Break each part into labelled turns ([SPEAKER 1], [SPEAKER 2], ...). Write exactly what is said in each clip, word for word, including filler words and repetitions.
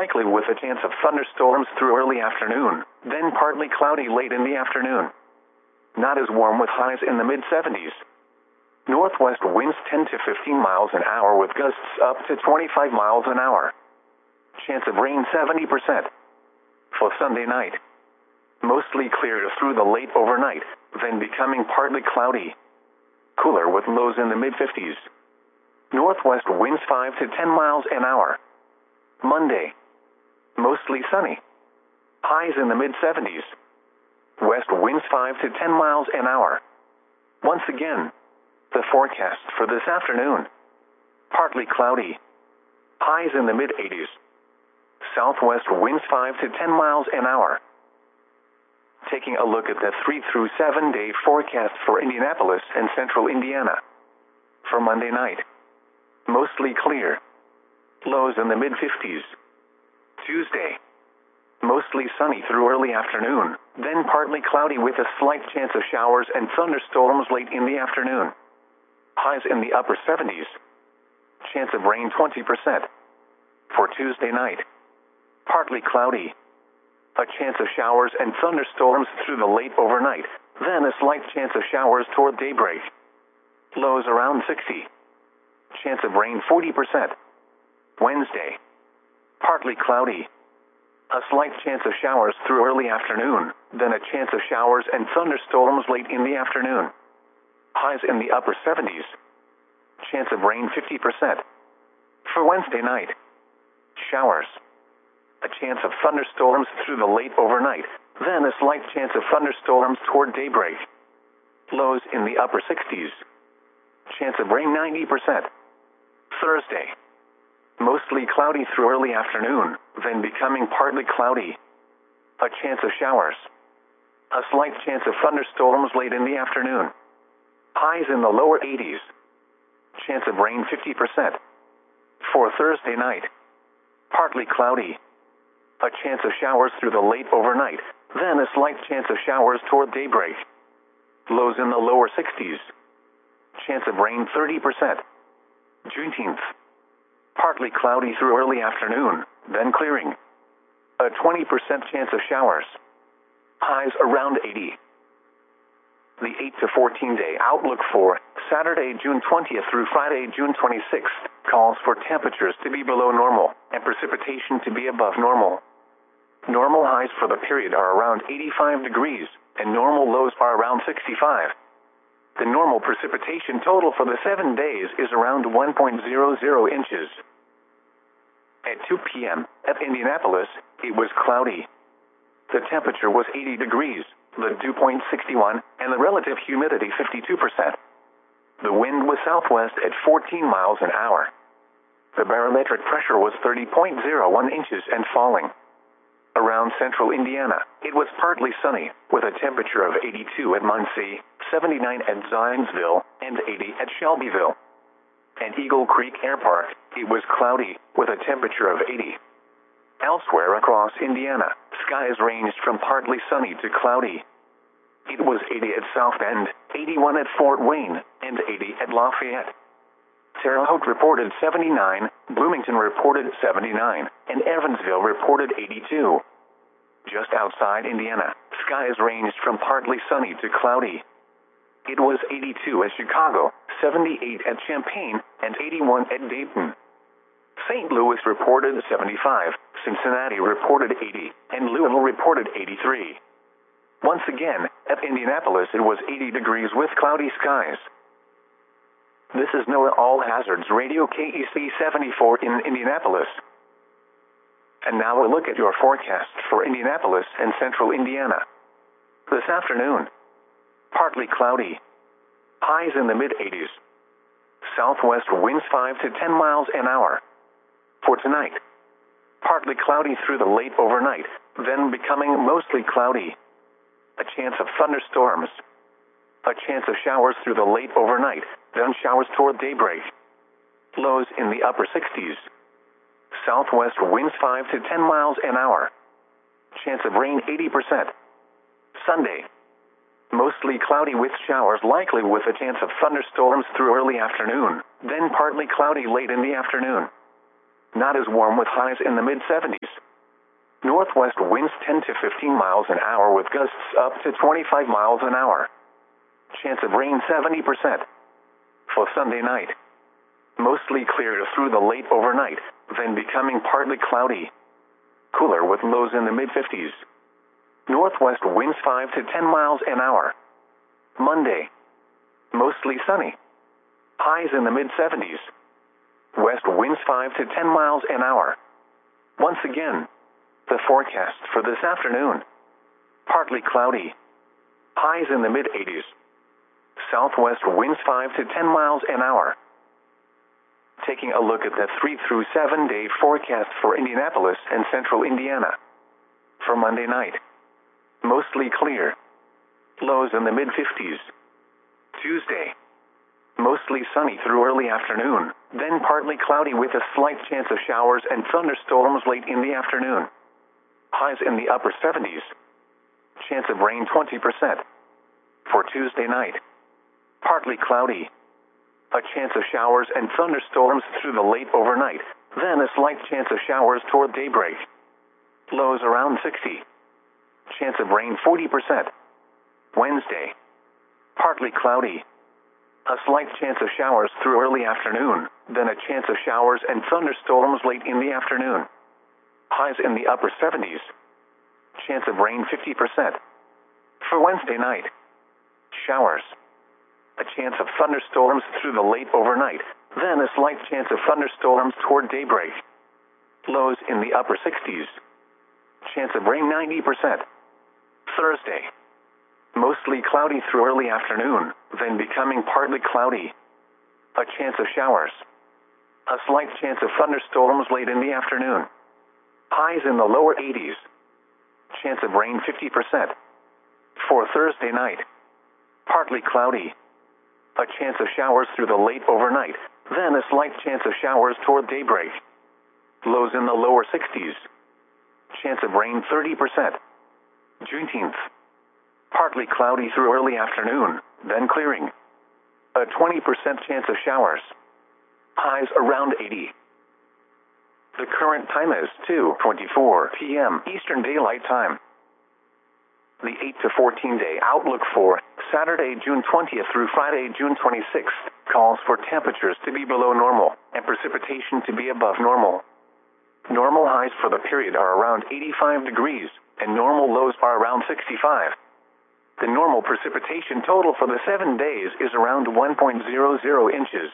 [SPEAKER 1] likely with a chance of thunderstorms through early afternoon, then partly cloudy late in the afternoon. Not as warm with highs in the mid seventies. Northwest winds ten to fifteen miles an hour with gusts up to twenty-five miles an hour. Chance of rain seventy percent. For Sunday night, mostly clear through the late overnight, then becoming partly cloudy. Cooler with lows in the mid fifties. Northwest winds five to ten miles an hour. Monday, mostly sunny. Highs in the mid seventies. West winds five to ten miles an hour. Once again, the forecast for this afternoon. Partly cloudy. Highs in the mid eighties. Southwest winds five to ten miles an hour. Taking a look at the three through seven day forecast for Indianapolis and central Indiana. For Monday night, mostly clear. Lows in the mid fifties. Tuesday, mostly sunny through early afternoon, then partly cloudy with a slight chance of showers and thunderstorms late in the afternoon. Highs in the upper seventies. Chance of rain twenty percent. For Tuesday night, partly cloudy. A chance of showers and thunderstorms through the late overnight, then a slight chance of showers toward daybreak. Lows around sixty. Chance of rain forty percent. Wednesday, partly cloudy. A slight chance of showers through early afternoon, then a chance of showers and thunderstorms late in the afternoon. Highs in the upper seventies. Chance of rain fifty percent. For Wednesday night, showers. A chance of thunderstorms through the late overnight, then a slight chance of thunderstorms toward daybreak. Lows in the upper sixties. Chance of rain ninety percent. Thursday, mostly cloudy through early afternoon, then becoming partly cloudy. A chance of showers. A slight chance of thunderstorms late in the afternoon. Highs in the lower eighties. Chance of rain fifty percent. For Thursday night, partly cloudy. A chance of showers through the late overnight, then a slight chance of showers toward daybreak. Lows in the lower sixties. Chance of rain thirty percent. Juneteenth, partly cloudy through early afternoon, then clearing. A twenty percent chance of showers. Highs around eighty. The eight to fourteen day outlook for Saturday, June twentieth through Friday, June twenty-sixth, calls for temperatures to be below normal and precipitation to be above normal. Normal highs for the period are around eighty-five degrees, and normal lows are around sixty-five. The normal precipitation total for the seven days is around one point zero zero inches. At two p m at Indianapolis, it was cloudy. The temperature was eighty degrees, the dew point sixty-one, and the relative humidity fifty-two percent. The wind was southwest at fourteen miles an hour. The barometric pressure was thirty point zero one inches and falling. Around central Indiana, it was partly sunny, with a temperature of eighty-two at Muncie, seventy-nine at Zionsville, and eighty at Shelbyville. At Eagle Creek Air Park, it was cloudy, with a temperature of eighty. Elsewhere across Indiana, skies ranged from partly sunny to cloudy. It was eighty at South Bend, eighty-one at Fort Wayne, and eighty at Lafayette. Terre Haute reported seventy-nine, Bloomington reported seventy-nine, and Evansville reported eighty-two. Just outside Indiana, skies ranged from partly sunny to cloudy. It was eighty-two at Chicago, seventy-eight at Champaign, and eighty-one at Dayton. Saint Louis reported seventy-five, Cincinnati reported eighty, and Louisville reported eighty-three. Once again, at Indianapolis it was eighty degrees with cloudy skies. This is NOAA All Hazards Radio K E C seventy-four in Indianapolis. And now a look at your forecast for Indianapolis and central Indiana. This afternoon, partly cloudy. Highs in the mid eighties. Southwest winds five to ten miles an hour. For tonight, partly cloudy through the late overnight, then becoming mostly cloudy. A chance of thunderstorms. A chance of showers through the late overnight, then showers toward daybreak. Lows in the upper sixties. Southwest winds five to ten miles an hour. Chance of rain eighty percent. Sunday, mostly cloudy with showers likely with a chance of thunderstorms through early afternoon, then partly cloudy late in the afternoon. Not as warm with highs in the mid seventies. Northwest winds ten to fifteen miles an hour with gusts up to twenty-five miles an hour. Chance of rain seventy percent. For Sunday night, mostly clear through the late overnight, then becoming partly cloudy. Cooler with lows in the mid fifties. Northwest winds five to ten miles an hour. Monday, mostly sunny. Highs in the mid seventies. West winds five to ten miles an hour. Once again, the forecast for this afternoon. Partly cloudy. Highs in the mid eighties. Southwest winds five to ten miles an hour. Taking a look at the three through seven day forecast for Indianapolis and central Indiana. For Monday night, mostly clear. Lows in the mid fifties. Tuesday, mostly sunny through early afternoon, then partly cloudy with a slight chance of showers and thunderstorms late in the afternoon. Highs in the upper seventies. Chance of rain twenty percent. For Tuesday night, partly cloudy. A chance of showers and thunderstorms through the late overnight, then a slight chance of showers toward daybreak. Lows around sixty. Chance of rain forty percent. Wednesday, partly cloudy. A slight chance of showers through early afternoon, then a chance of showers and thunderstorms late in the afternoon. Highs in the upper seventies. Chance of rain fifty percent. For Wednesday night, showers. A chance of thunderstorms through the late overnight, then a slight chance of thunderstorms toward daybreak. Lows in the upper sixties. Chance of rain ninety percent. Thursday, mostly cloudy through early afternoon, then becoming partly cloudy. A chance of showers. A slight chance of thunderstorms late in the afternoon. Highs in the lower eighties. Chance of rain fifty percent. For Thursday night, partly cloudy. A chance of showers through the late overnight, then a slight chance of showers toward daybreak. Lows in the lower sixties. Chance of rain thirty percent. Juneteenth, partly cloudy through early afternoon, then clearing. A twenty percent chance of showers. Highs around eighty. The current time is two twenty-four p m Eastern Daylight Time. The eight to fourteen day outlook for Saturday, June twentieth through Friday, June twenty-sixth, calls for temperatures to be below normal and precipitation to be above normal. Normal highs for the period are around eighty-five degrees, and normal lows are around sixty-five. The normal precipitation total for the seven days is around one point zero zero inches.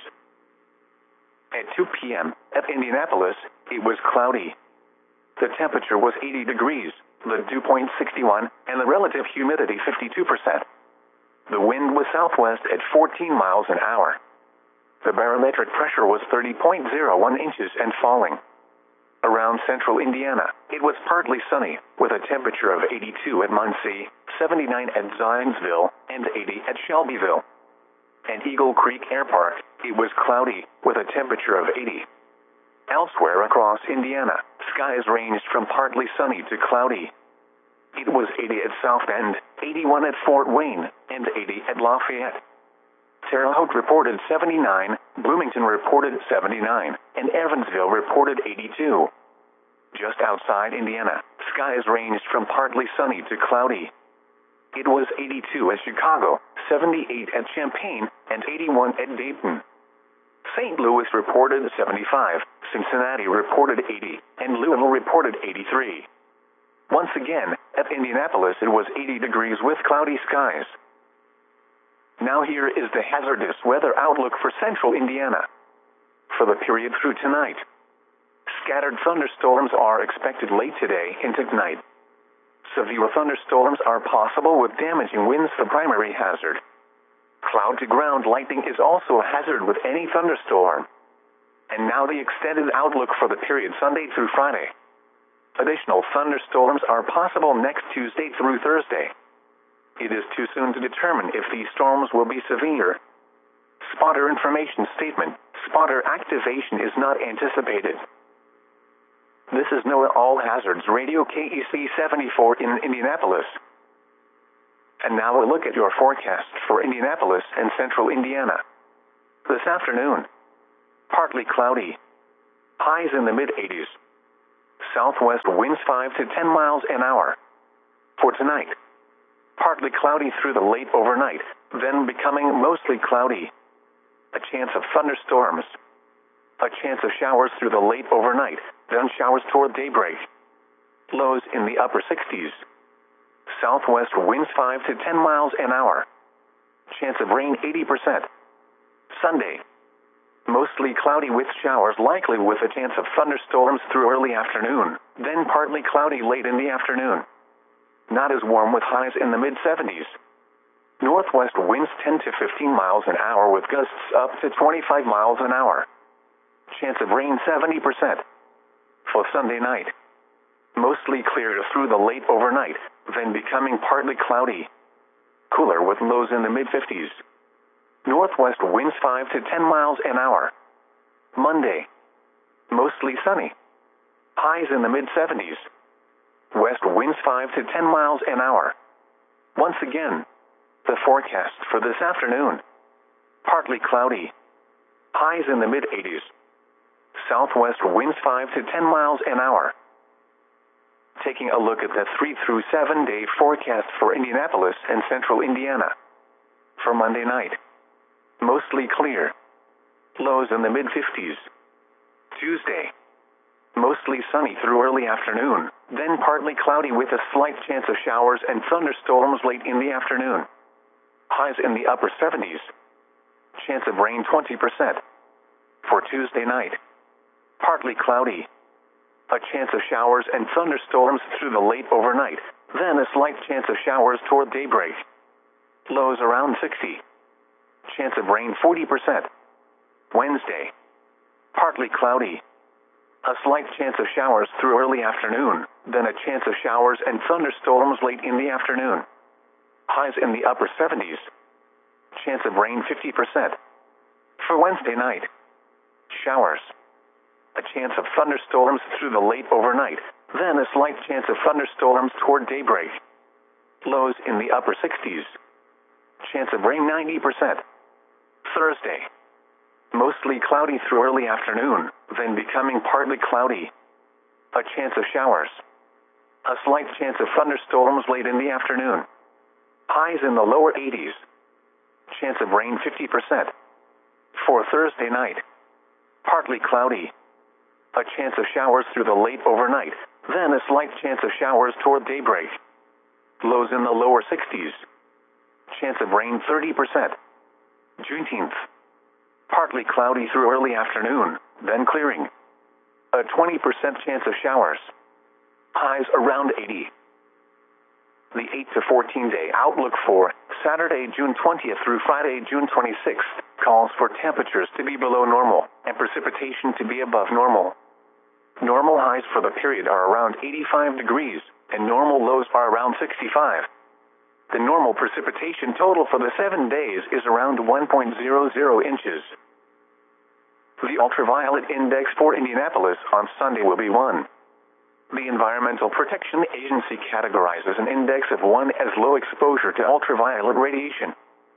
[SPEAKER 1] At two p m at Indianapolis, it was cloudy. The temperature was eighty degrees, the dew point sixty-one, and the relative humidity fifty-two percent. The wind was southwest at fourteen miles an hour. The barometric pressure was thirty point zero one inches and falling. Around central Indiana, it was partly sunny, with a temperature of eighty-two at Muncie, seventy-nine at Zionsville, and eighty at Shelbyville. At Eagle Creek Air Park, it was cloudy, with a temperature of eighty. Elsewhere across Indiana, skies ranged from partly sunny to cloudy. It was eighty at South Bend, eighty-one at Fort Wayne, and eighty at Lafayette. Terre Haute reported seventy-nine, Bloomington reported seventy-nine, and Evansville reported eighty-two. Just outside Indiana, skies ranged from partly sunny to cloudy. It was eighty-two at Chicago, seventy-eight at Champaign, and eighty-one at Dayton. Saint Louis reported seventy-five, Cincinnati reported eighty, and Louisville reported eighty-three. Once again, at Indianapolis it was eighty degrees with cloudy skies. Now here is the hazardous weather outlook for central Indiana. For the period through tonight, scattered thunderstorms are expected late today into tonight. Severe thunderstorms are possible with damaging winds the primary hazard. Cloud-to-ground lightning is also a hazard with any thunderstorm. And now the extended outlook for the period Sunday through Friday. Additional thunderstorms are possible next Tuesday through Thursday. It is too soon to determine if these storms will be severe. Spotter information statement: spotter activation is not anticipated. This is NOAA All Hazards Radio K E C seventy-four in Indianapolis. And now a look at your forecast for Indianapolis and central Indiana. This afternoon, partly cloudy. Highs in the mid eighties. Southwest winds five to ten miles an hour. For tonight, partly cloudy through the late overnight, then becoming mostly cloudy. A chance of thunderstorms. A chance of showers through the late overnight, then showers toward daybreak. Lows in the upper sixties. Southwest winds five to ten miles an hour. Chance of rain eighty percent. Sunday, mostly cloudy with showers likely with a chance of thunderstorms through early afternoon, then partly cloudy late in the afternoon. Not as warm with highs in the mid seventies. Northwest winds ten to fifteen miles an hour with gusts up to twenty-five miles an hour. Chance of rain seventy percent. For Sunday night, mostly clear through the late overnight, then becoming partly cloudy. Cooler with lows in the mid fifties. Northwest winds five to ten miles an hour. Monday, mostly sunny. Highs in the mid seventies. West winds five to ten miles an hour. Once again, the forecast for this afternoon. Partly cloudy. Highs in the mid eighties. Southwest winds five to ten miles an hour. Taking a look at the three through seven day forecast for Indianapolis and central Indiana. For Monday night, mostly clear. Lows in the mid fifties. Tuesday, mostly sunny through early afternoon, then partly cloudy with a slight chance of showers and thunderstorms late in the afternoon. Highs in the upper seventies. Chance of rain twenty percent. For Tuesday night, partly cloudy. A chance of showers and thunderstorms through the late overnight, then a slight chance of showers toward daybreak. Lows around sixty. Chance of rain forty percent. Wednesday, partly cloudy. A slight chance of showers through early afternoon, then a chance of showers and thunderstorms late in the afternoon. Highs in the upper seventies. Chance of rain fifty percent. For Wednesday night, showers. A chance of thunderstorms through the late overnight, then a slight chance of thunderstorms toward daybreak. Lows in the upper sixties. Chance of rain ninety percent. Thursday, mostly cloudy through early afternoon, then becoming partly cloudy. A chance of showers. A slight chance of thunderstorms late in the afternoon. Highs in the lower eighties. Chance of rain fifty percent. For Thursday night, partly cloudy. A chance of showers through the late overnight, then a slight chance of showers toward daybreak. Lows in the lower sixties. Chance of rain thirty percent. Juneteenth, partly cloudy through early afternoon, then clearing. A twenty percent chance of showers. Highs around eighty. The eight to fourteen day outlook for Saturday, June twentieth through Friday, June twenty-sixth, calls for temperatures to be below normal and precipitation to be above normal. Normal highs for the period are around eighty-five degrees, and normal lows are around sixty-five. The normal precipitation total for the seven days is around one point zero zero inches. The ultraviolet index for Indianapolis on Sunday will be one. The Environmental Protection Agency categorizes an index of one as low exposure to ultraviolet radiation.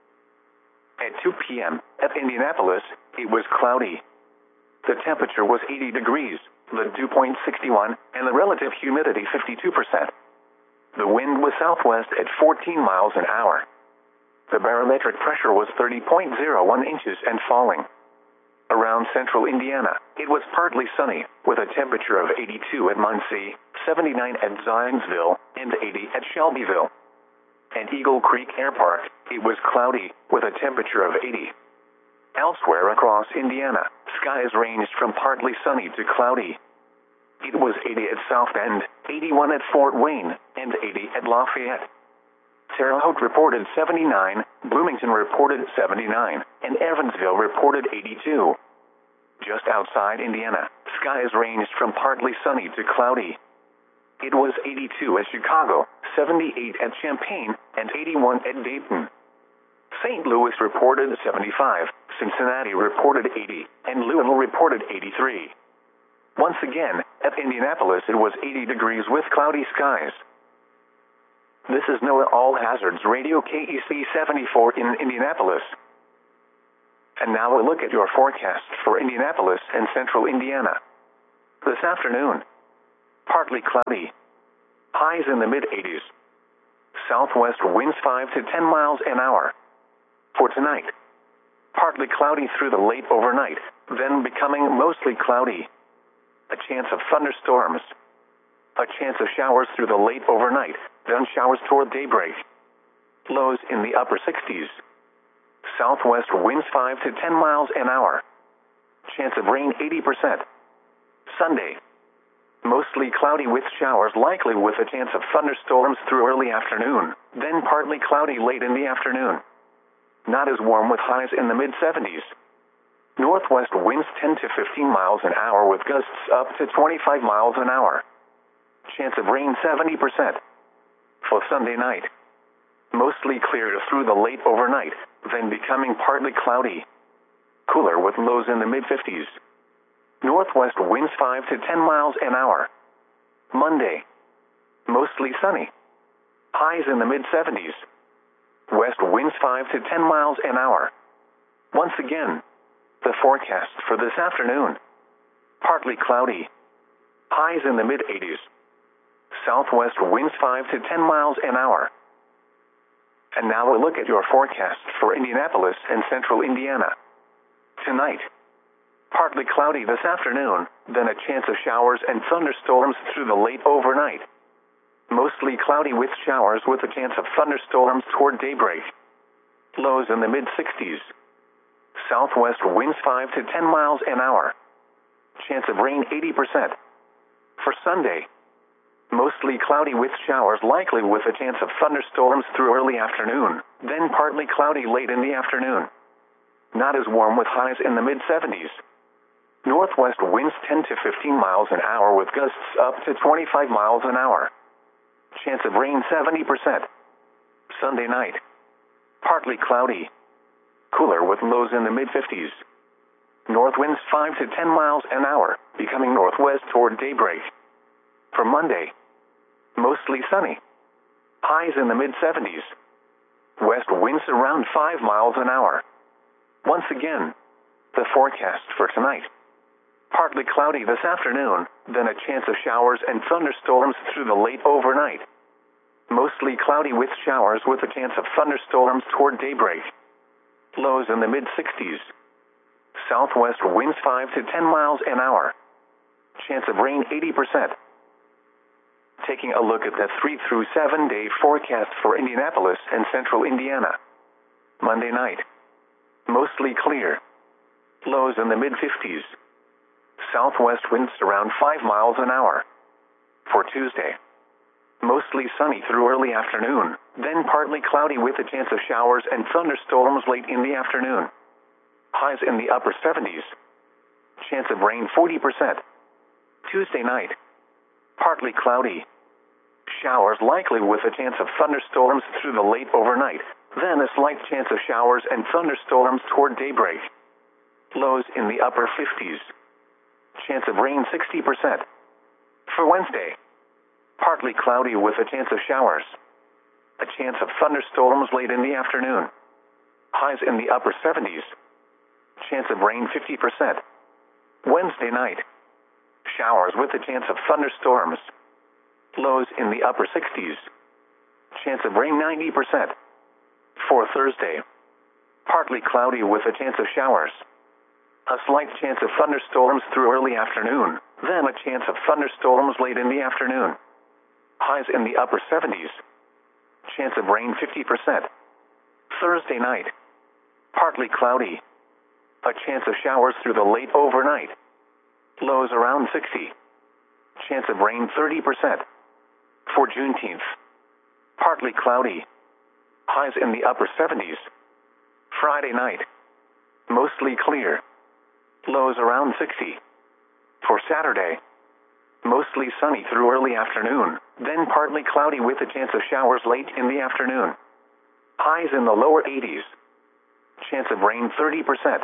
[SPEAKER 1] At two p m at Indianapolis, it was cloudy. The temperature was eighty degrees, the dew point sixty-one, and the relative humidity fifty-two percent. The wind was southwest at fourteen miles an hour. The barometric pressure was thirty point zero one inches and falling. Around central Indiana, it was partly sunny, with a temperature of eighty-two at Muncie, seventy-nine at Zionsville, and eighty at Shelbyville. At Eagle Creek Air Park, it was cloudy, with a temperature of eighty. Elsewhere across Indiana, skies ranged from partly sunny to cloudy. It was eighty at South Bend, eighty-one at Fort Wayne, and eighty at Lafayette. Terre Haute reported seventy-nine, Bloomington reported seventy-nine, and Evansville reported eighty-two. Just outside Indiana, skies ranged from partly sunny to cloudy. It was eighty-two at Chicago, seventy-eight at Champaign, and eighty-one at Dayton. Saint Louis reported seventy-five, Cincinnati reported eighty, and Louisville reported eighty-three. Once again, at Indianapolis it was eighty degrees with cloudy skies. This is NOAA All Hazards Radio K E C seventy-four in Indianapolis. And now a look at your forecast for Indianapolis and central Indiana. This afternoon, partly cloudy. Highs in the mid eighties. Southwest winds five to ten miles an hour. For tonight, partly cloudy through the late overnight, then becoming mostly cloudy. A chance of thunderstorms. A chance of showers through the late overnight, then showers toward daybreak. Lows in the upper sixties. Southwest winds five to ten miles an hour. Chance of rain eighty percent. Sunday, mostly cloudy with showers likely with a chance of thunderstorms through early afternoon, then partly cloudy late in the afternoon. Not as warm with highs in the mid seventies. Northwest winds ten to fifteen miles an hour with gusts up to twenty-five miles an hour. Chance of rain seventy percent. For Sunday night, mostly clear through the late overnight, then becoming partly cloudy. Cooler with lows in the mid fifties. Northwest winds five to ten miles an hour. Monday, mostly sunny. Highs in the mid seventies. West winds five to ten miles an hour. Once again, the forecast for this afternoon. Partly cloudy. Highs in the mid eighties. Southwest winds five to ten miles an hour. And now we'll look at your forecast for Indianapolis and central Indiana. Tonight, partly cloudy this afternoon, then a chance of showers and thunderstorms through the late overnight. Mostly cloudy with showers with a chance of thunderstorms toward daybreak. Lows in the mid sixties. Southwest winds five to ten miles an hour. Chance of rain eighty percent. For Sunday, mostly cloudy with showers likely with a chance of thunderstorms through early afternoon, then partly cloudy late in the afternoon. Not as warm with highs in the mid seventies. Northwest winds ten to fifteen miles an hour with gusts up to twenty-five miles an hour. Chance of rain seventy percent. Sunday night, partly cloudy. Cooler with lows in the mid fifties. North winds five to ten miles an hour, becoming northwest toward daybreak. For Monday, mostly sunny. Highs in the mid seventies. West winds around five miles an hour. Once again, the forecast for tonight. Partly cloudy this afternoon, then a chance of showers and thunderstorms through the late overnight. Mostly cloudy with showers with a chance of thunderstorms toward daybreak. Lows in the mid sixties. Southwest winds five to ten miles an hour. Chance of rain eighty percent. Taking a look at the three through seven day forecast for Indianapolis and central Indiana. Monday night, mostly clear. Lows in the mid fifties. Southwest winds around five miles an hour. For Tuesday, mostly sunny through early afternoon, then partly cloudy with a chance of showers and thunderstorms late in the afternoon. Highs in the upper seventies. Chance of rain forty percent. Tuesday night, partly cloudy. Showers likely with a chance of thunderstorms through the late overnight, then a slight chance of showers and thunderstorms toward daybreak. Lows in the upper fifties. Chance of rain sixty percent. For Wednesday, partly cloudy with a chance of showers. A chance of thunderstorms late in the afternoon. Highs in the upper seventies. Chance of rain fifty percent. Wednesday night, showers with a chance of thunderstorms. Lows in the upper sixties. Chance of rain ninety percent. For Thursday, partly cloudy with a chance of showers. A slight chance of thunderstorms through early afternoon, then a chance of thunderstorms late in the afternoon. Highs in the upper seventies. Chance of rain fifty percent. Thursday night, partly cloudy. A chance of showers through the late overnight. Lows around sixty. Chance of rain thirty percent. For Juneteenth, partly cloudy. Highs in the upper seventies. Friday night, mostly clear. Lows around sixty. For Saturday, mostly sunny through early afternoon, then partly cloudy with a chance of showers late in the afternoon. Highs in the lower eighties. Chance of rain thirty percent.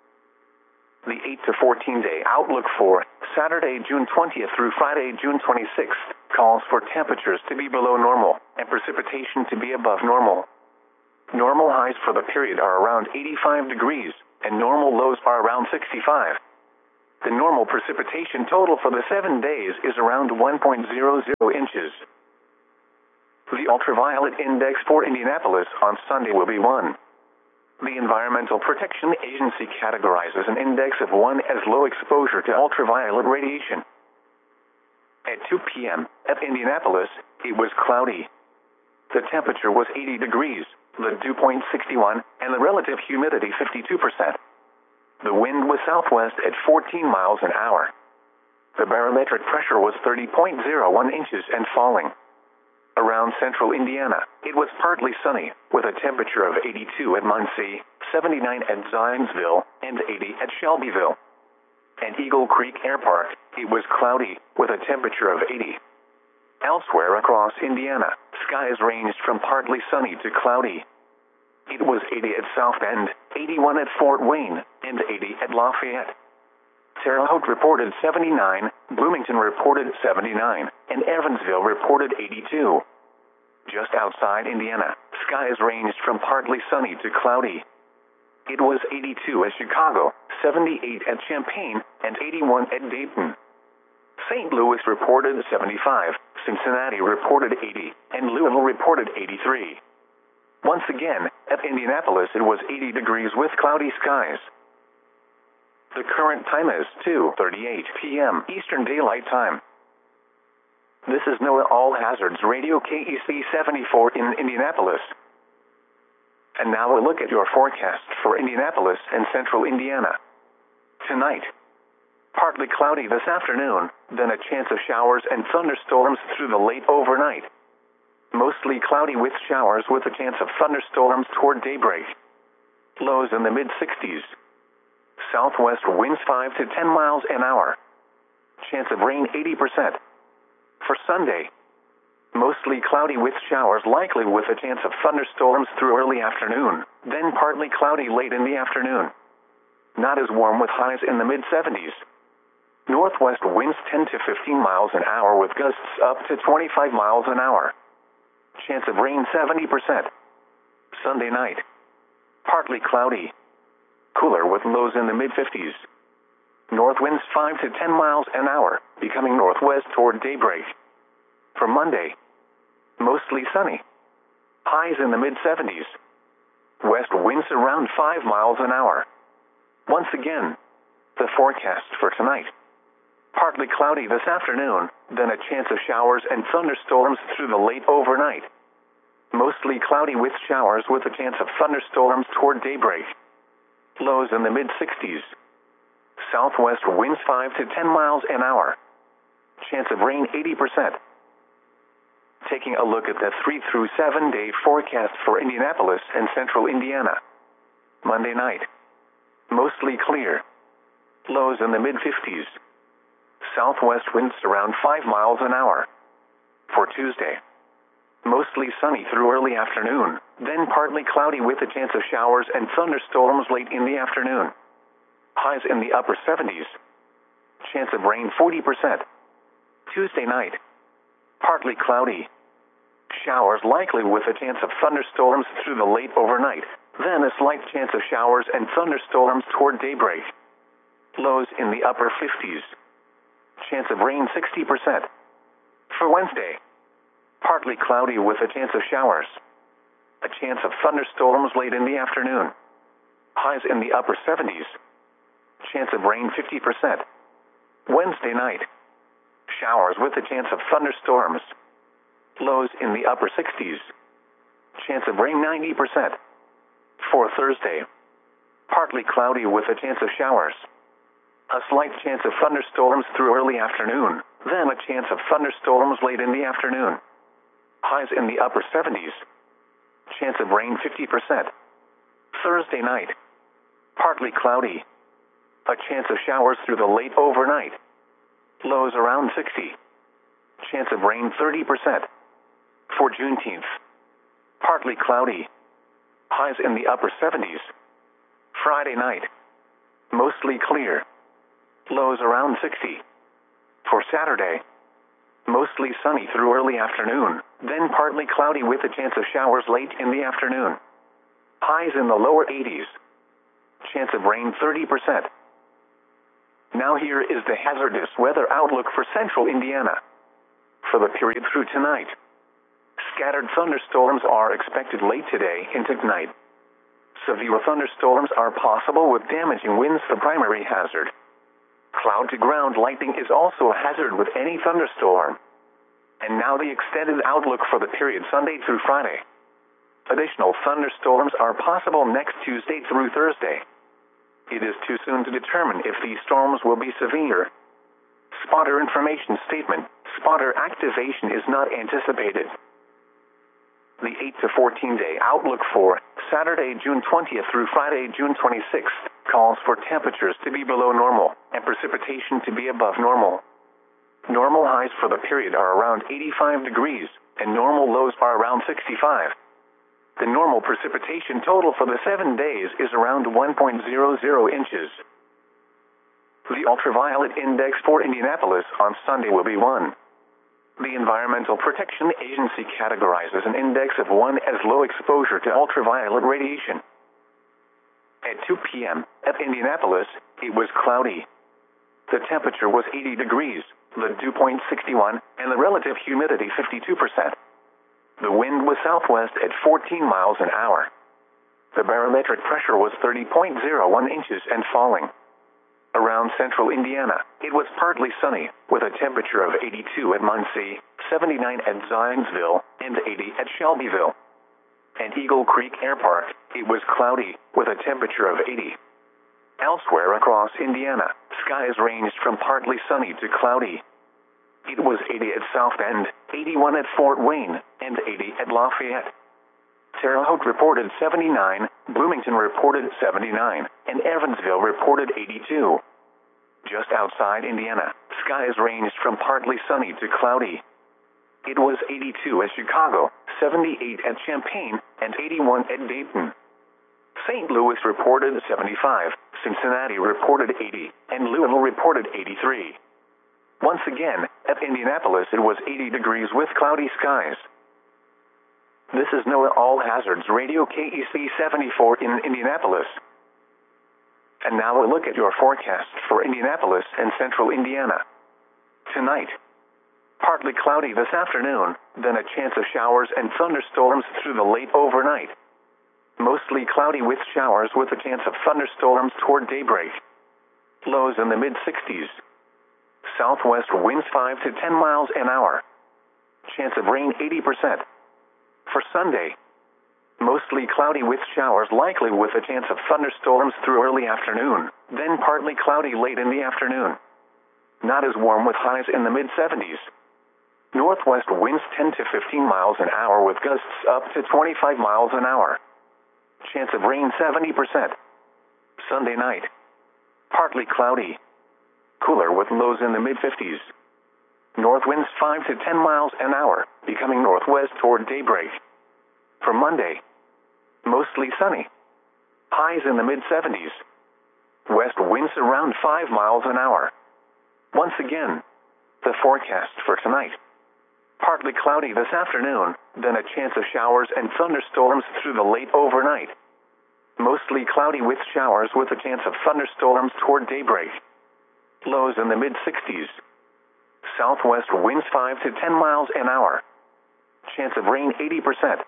[SPEAKER 1] The eight to fourteen day outlook for Saturday, June twentieth through Friday, June twenty-sixth, calls for temperatures to be below normal and precipitation to be above normal. Normal highs for the period are around eighty-five degrees, and normal lows are around sixty-five. The normal precipitation total for the seven days is around one point zero zero inches. The ultraviolet index for Indianapolis on Sunday will be one. The Environmental Protection Agency categorizes an index of one as low exposure to ultraviolet radiation. At two p m at Indianapolis, it was cloudy. The temperature was eighty degrees, the dew point sixty-one, and the relative humidity fifty-two percent. The wind was southwest at fourteen miles an hour. The barometric pressure was thirty point zero one inches and falling. Around central Indiana, it was partly sunny, with a temperature of eighty-two at Muncie, seventy-nine at Zionsville, and eighty at Shelbyville. At Eagle Creek Air Park, it was cloudy, with a temperature of eighty. Elsewhere across Indiana, skies ranged from partly sunny to cloudy. It was eighty at South Bend, eighty-one at Fort Wayne, and eighty at Lafayette. Terre Haute reported seventy-nine, Bloomington reported seventy-nine, and Evansville reported eighty-two. Just outside Indiana, skies ranged from partly sunny to cloudy. It was eighty-two at Chicago, seventy-eight at Champaign, and eighty-one at Dayton. Saint Louis reported seventy-five, Cincinnati reported eighty, and Louisville reported eighty-three. Once again, at Indianapolis it was eighty degrees with cloudy skies. The current time is two thirty-eight p m Eastern Daylight Time. This is NOAA All Hazards Radio K E C seventy-four in Indianapolis. And now a look at your forecast for Indianapolis and central Indiana. Tonight, partly cloudy this afternoon, then a chance of showers and thunderstorms through the late overnight. Mostly cloudy with showers with a chance of thunderstorms toward daybreak. Lows in the mid sixties. Southwest winds five to ten miles an hour. Chance of rain eighty percent. For Sunday, mostly cloudy with showers likely with a chance of thunderstorms through early afternoon, then partly cloudy late in the afternoon. Not as warm with highs in the mid seventies. Northwest winds ten to fifteen miles an hour with gusts up to twenty-five miles an hour. Chance of rain seventy percent. Sunday night, partly cloudy. Cooler with lows in the mid fifties. North winds five to ten miles an hour, becoming northwest toward daybreak. For Monday, mostly sunny. Highs in the mid seventies. West winds around five miles an hour. Once again, the forecast for tonight. Partly cloudy this afternoon, then a chance of showers and thunderstorms through the late overnight. Mostly cloudy with showers with a chance of thunderstorms toward daybreak. Lows in the mid sixties. Southwest winds five to ten miles an hour. Chance of rain eighty percent. Taking a look at the three through seven day forecast for Indianapolis and central Indiana. Monday night, mostly clear. Lows in the mid fifties. Southwest winds around five miles an hour. For Tuesday, mostly sunny through early afternoon, then partly cloudy with a chance of showers and thunderstorms late in the afternoon. Highs in the upper seventies. Chance of rain forty percent. Tuesday night, partly cloudy. Showers likely with a chance of thunderstorms through the late overnight, then a slight chance of showers and thunderstorms toward daybreak. Lows in the upper fifties. Chance of rain sixty percent. For Wednesday, partly cloudy with a chance of showers. A chance of thunderstorms late in the afternoon. Highs in the upper seventies. Chance of rain fifty percent. Wednesday night, showers with a chance of thunderstorms. Lows in the upper sixties. Chance of rain ninety percent. For Thursday, partly cloudy with a chance of showers. A slight chance of thunderstorms through early afternoon, then a chance of thunderstorms late in the afternoon. Highs in the upper seventies. Chance of rain fifty percent. Thursday night, partly cloudy. A chance of showers through the late overnight. Lows around sixty. Chance of rain thirty percent. For Juneteenth, partly cloudy. Highs in the upper seventies. Friday night, mostly clear. Lows around sixty. For Saturday, mostly sunny through early afternoon, then partly cloudy with a chance of showers late in the afternoon. Highs in the lower eighties. Chance of rain thirty percent. Now here is the hazardous weather outlook for central Indiana. For the period through tonight, scattered thunderstorms are expected late today into tonight. Severe thunderstorms are possible with damaging winds, the primary hazard. Cloud-to-ground lightning is also a hazard with any thunderstorm. And now the extended outlook for the period Sunday through Friday. Additional thunderstorms are possible next Tuesday through Thursday. It is too soon to determine if these storms will be severe. Spotter information statement: spotter activation is not anticipated. The eight to fourteen day outlook for Saturday, June twentieth through Friday, June twenty-sixth, calls for temperatures to be below normal and precipitation to be above normal. Normal highs for the period are around eighty-five degrees, and normal lows are around sixty-five. The normal precipitation total for the seven days is around one point zero zero inches. The ultraviolet index for Indianapolis on Sunday will be one. The Environmental Protection Agency categorizes an index of one as low exposure to ultraviolet radiation. At two p m at Indianapolis, it was cloudy. The temperature was eighty degrees, the dew point sixty-one, and the relative humidity fifty-two percent. The wind was southwest at fourteen miles an hour. The barometric pressure was thirty point zero one inches and falling. Around central Indiana, it was partly sunny, with a temperature of eighty-two at Muncie, seventy-nine at Zionsville, and eighty at Shelbyville. At Eagle Creek Air Park, it was cloudy, with a temperature of eighty. Elsewhere across Indiana, skies ranged from partly sunny to cloudy. It was eighty at South Bend, eighty-one at Fort Wayne, and eighty at Lafayette. Terre Haute reported seventy-nine, Bloomington reported seventy-nine, and Evansville reported eighty-two. Just outside Indiana, skies ranged from partly sunny to cloudy. It was eighty-two at Chicago, seventy-eight at Champaign, and eighty-one at Dayton. Saint Louis reported seventy-five, Cincinnati reported eighty, and Louisville reported eighty-three. Once again, at Indianapolis it was eighty degrees with cloudy skies. This is NOAA All Hazards Radio K E C seventy-four in Indianapolis. And now a look at your forecast for Indianapolis and central Indiana. Tonight, partly cloudy this afternoon, then a chance of showers and thunderstorms through the late overnight. Mostly cloudy with showers with a chance of thunderstorms toward daybreak. Lows in the mid sixties. Southwest winds five to ten miles an hour. Chance of rain eighty percent. For Sunday, mostly cloudy with showers likely with a chance of thunderstorms through early afternoon, then partly cloudy late in the afternoon. Not as warm with highs in the mid seventies. Northwest winds ten to fifteen miles an hour with gusts up to twenty-five miles an hour. Chance of rain seventy percent. Sunday night, partly cloudy. Cooler with lows in the mid fifties. North winds five to ten miles an hour, becoming northwest toward daybreak. For Monday, mostly sunny. Highs in the mid seventies. West winds around five miles an hour. Once again, the forecast for tonight. Partly cloudy this afternoon, then a chance of showers and thunderstorms through the late overnight. Mostly cloudy with showers with a chance of thunderstorms toward daybreak. Lows in the mid sixties. Southwest winds five to ten miles an hour. Chance of rain eighty percent.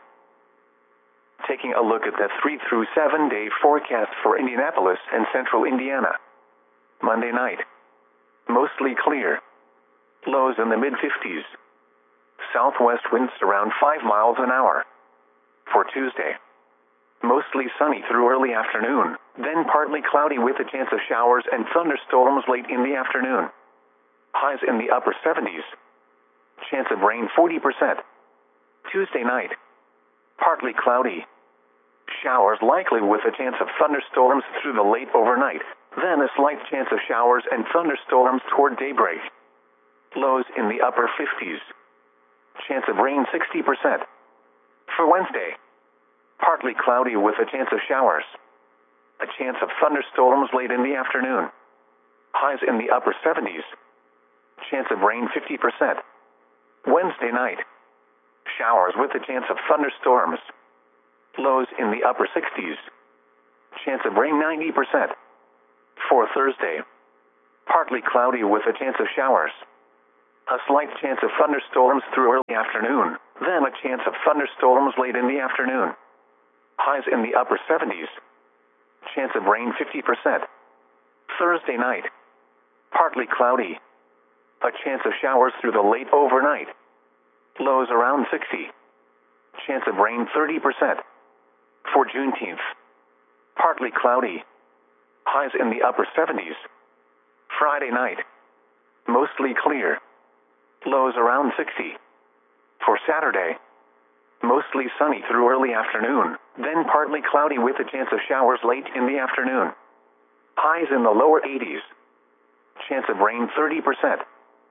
[SPEAKER 1] Taking a look at the three through seven day forecast for Indianapolis and central Indiana. Monday night, mostly clear. Lows in the mid fifties. Southwest winds around five miles an hour. For Tuesday, mostly sunny through early afternoon, then partly cloudy with a chance of showers and thunderstorms late in the afternoon. Highs in the upper seventies. Chance of rain forty percent. Tuesday night, partly cloudy. Showers likely with a chance of thunderstorms through the late overnight, then a slight chance of showers and thunderstorms toward daybreak. Lows in the upper fifties. Chance of rain sixty percent. For Wednesday, partly cloudy with a chance of showers. A chance of thunderstorms late in the afternoon. Highs in the upper seventies. Chance of rain fifty percent. Wednesday night, showers with a chance of thunderstorms. Lows in the upper sixties. Chance of rain ninety percent. For Thursday, Partly cloudy with a chance of showers. A slight chance of thunderstorms through early afternoon, then a chance of thunderstorms late in the afternoon. Highs in the upper seventies. Chance of rain fifty percent. Thursday night. Partly cloudy. A chance of showers through the late overnight. Lows around sixty. Chance of rain thirty percent. For Juneteenth. Partly cloudy. Highs in the upper seventies. Friday night. Mostly clear. Lows around sixty. For Saturday. Mostly sunny through early afternoon, then partly cloudy with a chance of showers late in the afternoon. Highs in the lower eighties. Chance of rain thirty percent.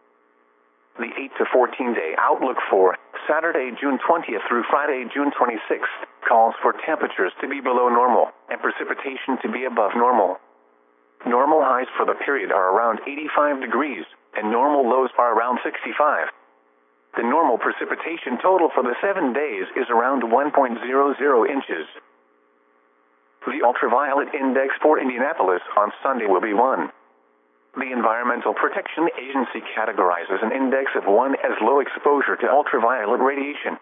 [SPEAKER 1] The eight to fourteen day outlook for Saturday, June twentieth through Friday, June twenty-sixth, calls for temperatures to be below normal and precipitation to be above normal. Normal highs for the period are around eighty-five degrees, and normal lows are around sixty-five. The normal precipitation total for the seven days is around one point zero zero inches. The ultraviolet index for Indianapolis on Sunday will be one. The Environmental Protection Agency categorizes an index of one as low exposure to ultraviolet radiation.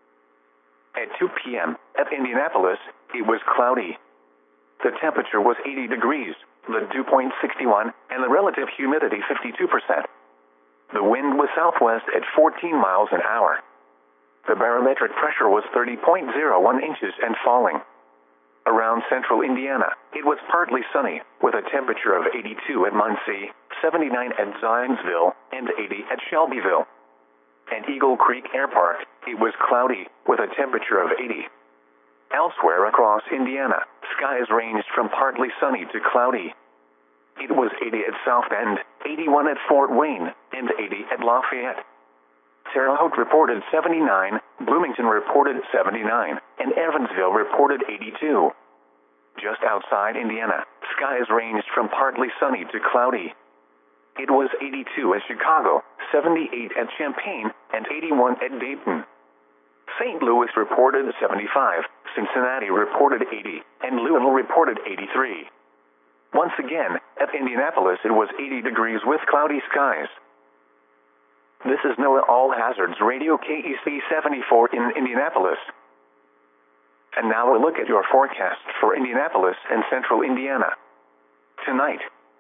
[SPEAKER 1] At two p m at Indianapolis, it was cloudy. The temperature was eighty degrees, the dew point sixty-one, and the relative humidity fifty-two percent. The wind was southwest at fourteen miles an hour. The barometric pressure was thirty point zero one inches and falling. Around central Indiana, it was partly sunny, with a temperature of eighty-two at Muncie, seventy-nine at Zionsville, and eighty at Shelbyville. At Eagle Creek Air Park, it was cloudy, with a temperature of eighty. Elsewhere across Indiana, skies ranged from partly sunny to cloudy. It was eighty at South Bend, eighty-one at Fort Wayne, and eighty at Lafayette. Terre Haute reported seventy-nine, Bloomington reported seventy-nine, and Evansville reported eighty-two. Just outside Indiana, skies ranged from partly sunny to cloudy. It was eighty-two at Chicago, seventy-eight at Champaign, and eighty-one at Dayton. Saint Louis reported seventy-five, Cincinnati reported eighty, and Louisville reported eighty-three. Once again, at Indianapolis it was eighty degrees with cloudy skies. This is NOAA All Hazards Radio K E C seventy-four in Indianapolis. And now a look at your forecast for Indianapolis and central Indiana. Tonight,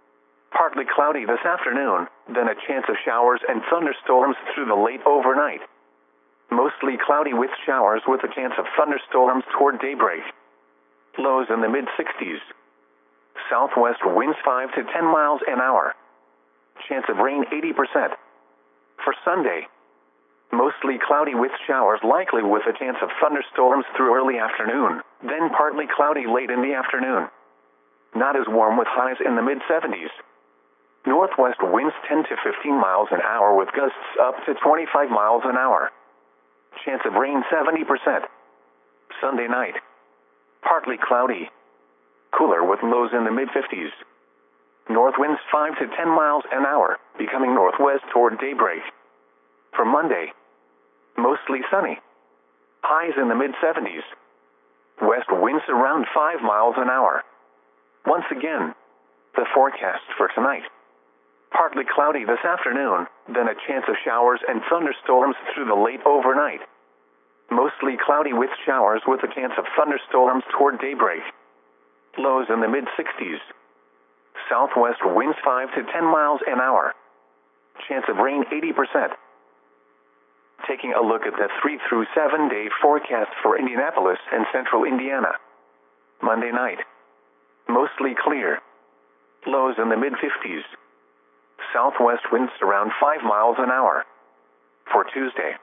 [SPEAKER 1] partly cloudy this afternoon, then a chance of showers and thunderstorms through the late overnight. Mostly cloudy with showers with a chance of thunderstorms toward daybreak. Lows in the mid sixties. Southwest winds five to ten miles an hour. Chance of rain eighty percent. For Sunday, mostly cloudy with showers likely with a chance of thunderstorms through early afternoon, then partly cloudy late in the afternoon. Not as warm with highs in the mid seventies. Northwest winds ten to fifteen miles an hour with gusts up to twenty-five miles an hour. Chance of rain seventy percent. Sunday night, partly cloudy. Cooler with lows in the mid fifties. North winds five to ten miles an hour, becoming northwest toward daybreak. For Monday, mostly sunny. Highs in the mid seventies. West winds around five miles an hour. Once again, the forecast for tonight. Partly cloudy this afternoon, then a chance of showers and thunderstorms through the late overnight. Mostly cloudy with showers with a chance of thunderstorms toward daybreak. Lows in the mid sixties. Southwest winds five to ten miles an hour. Chance of rain eighty percent. Taking a look at the three through seven day forecast for Indianapolis and central Indiana. Monday night, mostly clear. Lows in the mid fifties. Southwest winds around five miles an hour. For Tuesday,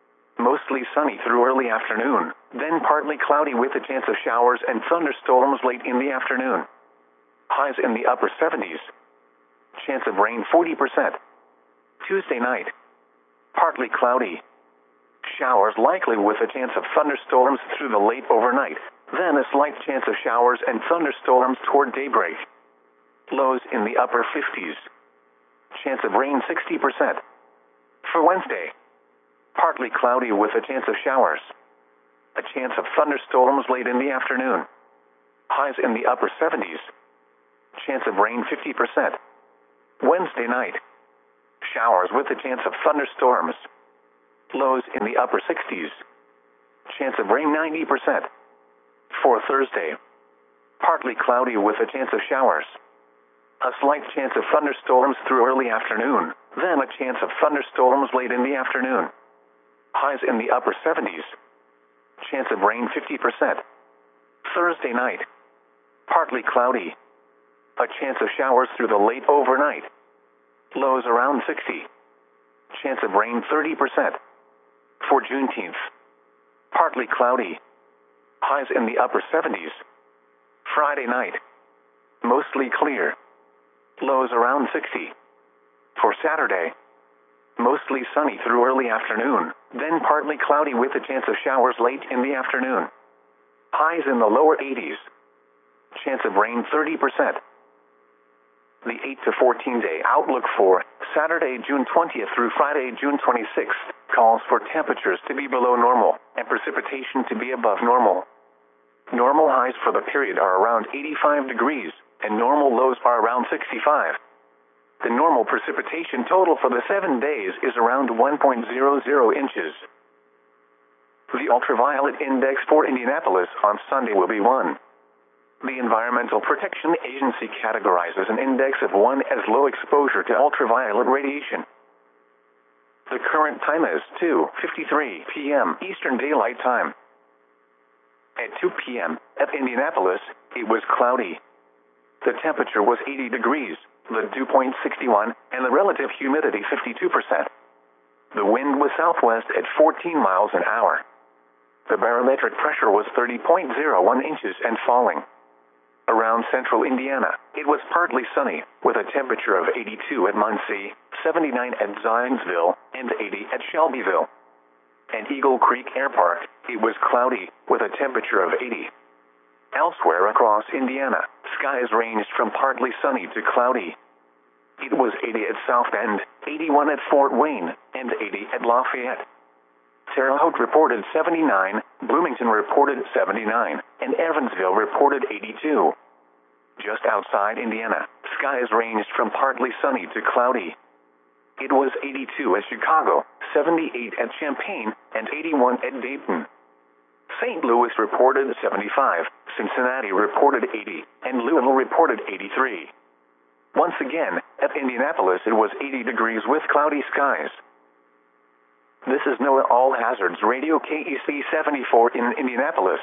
[SPEAKER 1] mostly sunny through early afternoon, then partly cloudy with a chance of showers and thunderstorms late in the afternoon. Highs in the upper seventies. Chance of rain forty percent. Tuesday night, partly cloudy. Showers likely with a chance of thunderstorms through the late overnight, then a slight chance of showers and thunderstorms toward daybreak. Lows in the upper fifties. Chance of rain sixty percent. For Wednesday, partly cloudy with a chance of showers. A chance of thunderstorms late in the afternoon. Highs in the upper seventies. Chance of rain fifty percent. Wednesday night. Showers with a chance of thunderstorms. Lows in the upper sixties. Chance of rain ninety percent. For Thursday. Partly cloudy with a chance of showers. A slight chance of thunderstorms through early afternoon, then a chance of thunderstorms late in the afternoon. Highs in the upper seventies. Chance of rain fifty percent. Thursday night. Partly cloudy. A chance of showers through the late overnight. Lows around sixty. Chance of rain thirty percent. For Juneteenth. Partly cloudy. Highs in the upper seventies. Friday night. Mostly clear. Lows around sixty. For Saturday. Mostly sunny through early afternoon, then partly cloudy with a chance of showers late in the afternoon. Highs in the lower eighties. Chance of rain thirty percent. The eight to fourteen day outlook for Saturday, June twentieth through Friday, June twenty-sixth, calls for temperatures to be below normal and precipitation to be above normal. Normal highs for the period are around eighty-five degrees, and normal lows are around sixty-five. The normal precipitation total for the seven days is around one point zero zero inches. The ultraviolet index for Indianapolis on Sunday will be one. The Environmental Protection Agency categorizes an index of one as low exposure to ultraviolet radiation. The current time is two fifty-three p m Eastern Daylight Time. At two p m at Indianapolis, it was cloudy. The temperature was eighty degrees, the dew point sixty-one, and the relative humidity fifty-two percent. The wind was southwest at fourteen miles an hour. The barometric pressure was thirty point zero one inches and falling. Around central Indiana, it was partly sunny, with a temperature of eighty-two at Muncie, seventy-nine at Zionsville, and eighty at Shelbyville. At Eagle Creek Air Park, it was cloudy, with a temperature of eighty. Elsewhere across Indiana, skies ranged from partly sunny to cloudy. It was eighty at South Bend, eighty-one at Fort Wayne, and eighty at Lafayette. Terre Haute reported seventy-nine, Bloomington reported seventy-nine, and Evansville reported eighty-two. Just outside Indiana, skies ranged from partly sunny to cloudy. It was eighty-two at Chicago, seventy-eight at Champaign, and eighty-one at Dayton. Saint Louis reported seventy-five, Cincinnati reported eighty, and Louisville reported eighty-three. Once again, at Indianapolis it was eighty degrees with cloudy skies. This is NOAA All Hazards Radio K E C seventy-four in Indianapolis.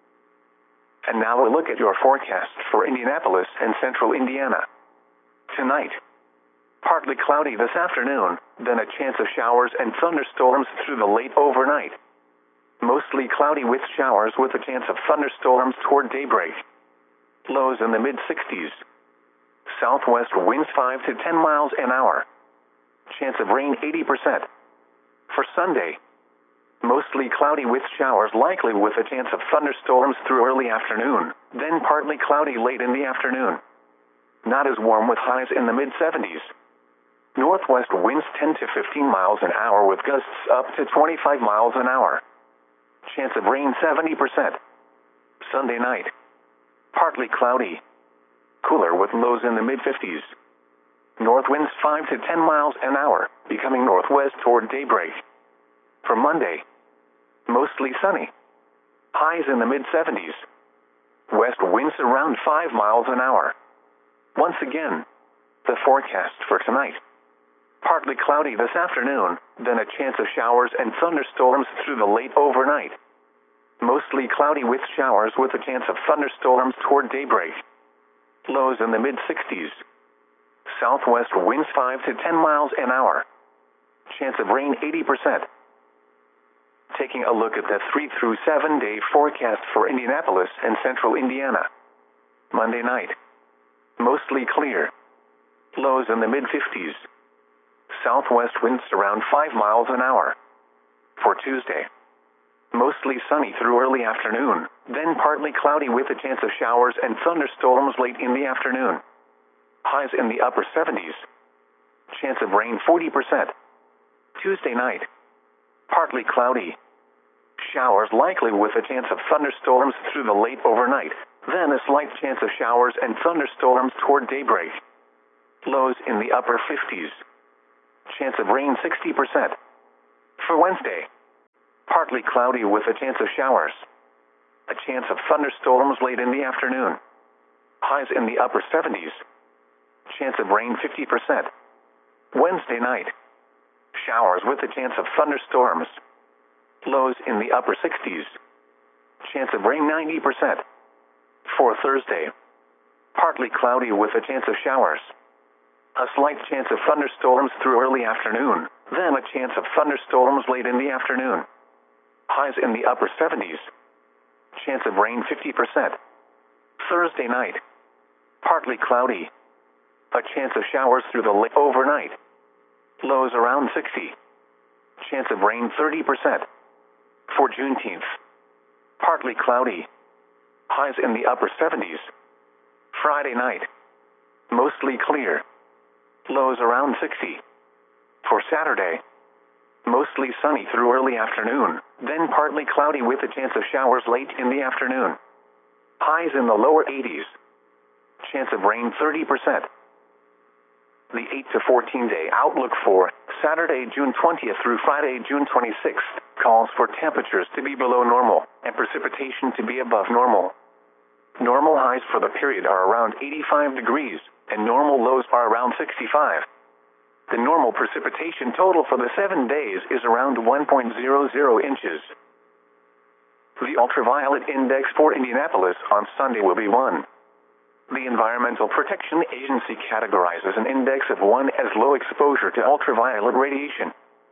[SPEAKER 1] And now a look at your forecast for Indianapolis and central Indiana. Tonight, partly cloudy this afternoon, then a chance of showers and thunderstorms through the late overnight. Mostly cloudy with showers with a chance of thunderstorms toward daybreak. Lows in the mid sixties. Southwest winds five to ten miles an hour. Chance of rain eighty percent. For Sunday, mostly cloudy with showers likely with a chance of thunderstorms through early afternoon, then partly cloudy late in the afternoon. Not as warm with highs in the mid seventies. Northwest winds ten to fifteen miles an hour with gusts up to twenty-five miles an hour. Chance of rain seventy percent. Sunday night, partly cloudy. Cooler with lows in the mid fifties. North winds five to ten miles an hour, becoming northwest toward daybreak. For Monday, mostly sunny. Highs in the mid seventies. West winds around five miles an hour. Once again, the forecast for tonight. Partly cloudy this afternoon, then a chance of showers and thunderstorms through the late overnight. Mostly cloudy with showers with a chance of thunderstorms toward daybreak. Lows in the mid sixties. Southwest winds five to ten miles an hour. Chance of rain eighty percent. Taking a look at the three through seven day forecast for Indianapolis and central Indiana. Monday night, mostly clear. Lows in the mid fifties. Southwest winds around five miles an hour. For Tuesday, mostly sunny through early afternoon, then partly cloudy with a chance of showers and thunderstorms late in the afternoon. Highs in the upper seventies. Chance of rain forty percent. Tuesday night, partly cloudy. Showers likely with a chance of thunderstorms through the late overnight, then a slight chance of showers and thunderstorms toward daybreak. Lows in the upper fifties. Chance of rain sixty percent. For Wednesday, partly cloudy with a chance of showers. A chance of thunderstorms late in the afternoon. Highs in the upper seventies. Chance of rain fifty percent. Wednesday night, showers with a chance of thunderstorms. Lows in the upper sixties. Chance of rain ninety percent. For Thursday, partly cloudy with a chance of showers. A slight chance of thunderstorms through early afternoon, then a chance of thunderstorms late in the afternoon. Highs in the upper seventies. Chance of rain fifty percent. Thursday night, partly cloudy. A chance of showers through the late overnight. Lows around sixty. Chance of rain thirty percent. For Juneteenth, partly cloudy. Highs in the upper seventies. Friday night, mostly clear. Lows around sixty. For Saturday, mostly sunny through early afternoon, then partly cloudy with a chance of showers late in the afternoon. Highs in the lower eighties. Chance of rain thirty percent. The eight to fourteen day outlook for Saturday, June twentieth through Friday, June twenty-sixth, calls for temperatures to be below normal and precipitation to be above normal. Normal highs for the period are around eighty-five degrees, and normal lows are around sixty-five. The normal precipitation total for the seven days is around one point zero zero inches. The ultraviolet index for Indianapolis on Sunday will be one. The Environmental Protection Agency categorizes an index of one as low exposure to ultraviolet radiation.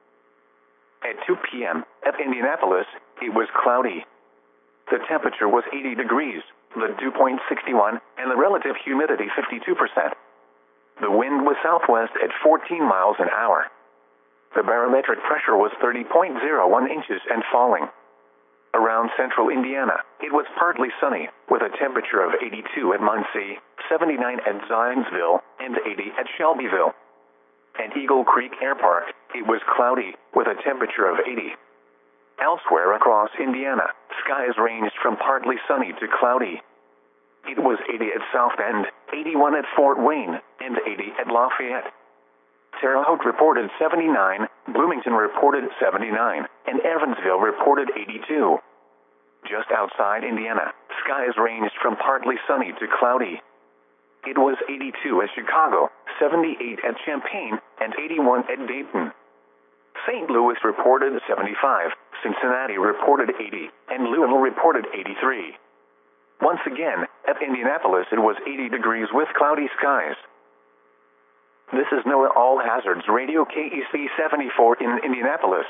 [SPEAKER 1] At two p m at Indianapolis, it was cloudy. The temperature was eighty degrees, the dew point sixty-one, and the relative humidity fifty-two percent. The wind was southwest at fourteen miles an hour. The barometric pressure was thirty point zero one inches and falling. Around central Indiana, it was partly sunny, with a temperature of eighty-two at Muncie, seventy-nine at Zionsville, and eighty at Shelbyville. At Eagle Creek Air Park, it was cloudy, with a temperature of eighty. Elsewhere across Indiana, skies ranged from partly sunny to cloudy. It was eighty at South Bend, eighty-one at Fort Wayne, and eighty at Lafayette. Terre Haute reported seventy-nine, Bloomington reported seventy-nine, and Evansville reported eighty-two. Just outside Indiana, skies ranged from partly sunny to cloudy. It was eighty-two at Chicago, seventy-eight at Champaign, and eighty-one at Dayton. Saint Louis reported seventy-five, Cincinnati reported eighty, and Louisville reported eighty-three. Once again, at Indianapolis it was eighty degrees with cloudy skies. This is NOAA All Hazards Radio K E C seventy-four in Indianapolis.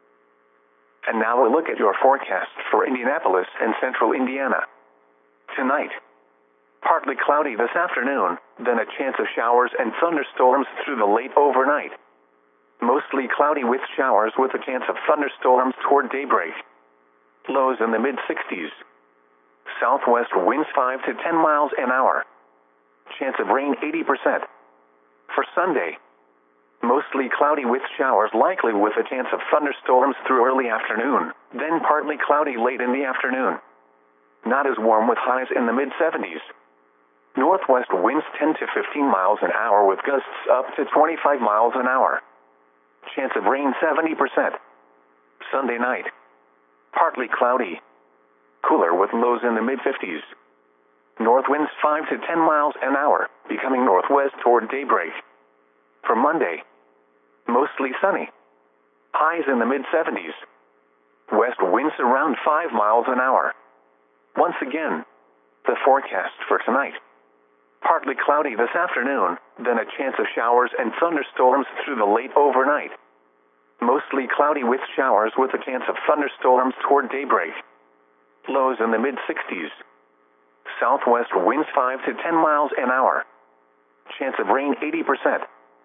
[SPEAKER 1] And now a look at your forecast for Indianapolis and central Indiana. Tonight, partly cloudy this afternoon, then a chance of showers and thunderstorms through the late overnight. Mostly cloudy with showers with a chance of thunderstorms toward daybreak. Lows in the mid sixties. Southwest winds five to ten miles an hour. Chance of rain eighty percent. For Sunday, mostly cloudy with showers likely with a chance of thunderstorms through early afternoon, then partly cloudy late in the afternoon. Not as warm with highs in the mid seventies. Northwest winds ten to fifteen miles an hour with gusts up to twenty-five miles an hour. Chance of rain seventy percent. Sunday night, partly cloudy. Cooler with lows in the mid fifties. North winds five to ten miles an hour, becoming northwest toward daybreak. For Monday, mostly sunny. Highs in the mid seventies. West winds around five miles an hour. Once again, the forecast for tonight. Partly cloudy this afternoon, then a chance of showers and thunderstorms through the late overnight. Mostly cloudy with showers with a chance of thunderstorms toward daybreak. Lows in the mid sixties. Southwest winds five to ten miles an hour. Chance of rain eighty percent.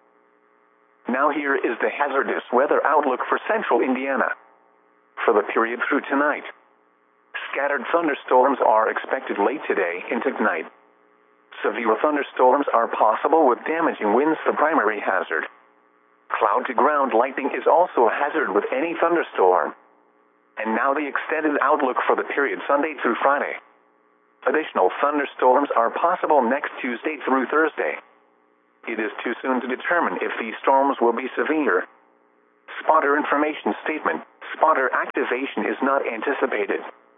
[SPEAKER 1] Now here is the hazardous weather outlook for central Indiana. For the period through tonight, scattered thunderstorms are expected late today into tonight. Severe thunderstorms are possible with damaging winds the primary hazard. Cloud-to-ground lightning is also a hazard with any thunderstorm. And now the extended outlook for the period Sunday through Friday. Additional thunderstorms are possible next Tuesday through Thursday. It is too soon to determine if these storms will be severe. Spotter information statement. Spotter activation is not anticipated.